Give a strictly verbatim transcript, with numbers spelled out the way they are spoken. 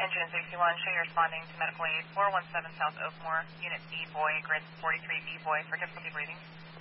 Engine sixty-one, show you're responding to medical aid four one seven South Oakmore, Unit B, boy, grid forty-three B, boy, for difficulty breathing.